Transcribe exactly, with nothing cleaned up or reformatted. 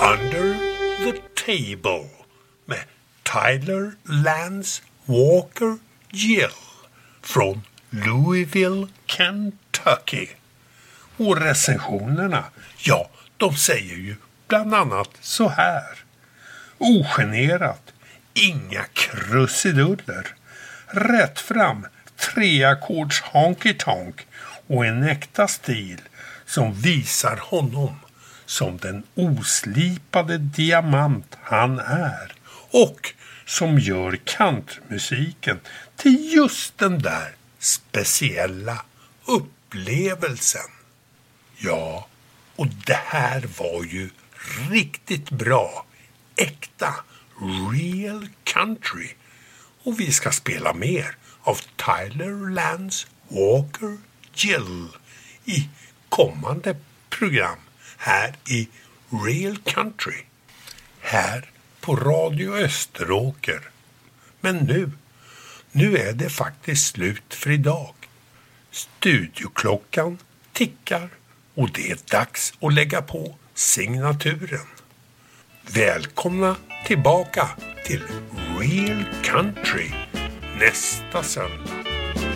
Under the Table med Tyler Lance Walker Gill från Louisville, Kentucky. Och recensionerna, ja, de säger ju bland annat så här. Ogenerat, inga krusiduller, rätt fram, treackords honky-tonk och en äkta stil som visar honom som den oslipade diamant han är och som gör countrymusiken till just den där speciella upplevelsen. Ja, och det här var ju riktigt bra, äkta, real country. Och vi ska spela mer av Tyler Lance Walker Gill i kommande program här i Real Country, här på Radio Österåker. Men nu, nu är det faktiskt slut för idag. Studioklockan tickar och det är dags att lägga på signaturen. Välkomna tillbaka till Real Country nästa söndag.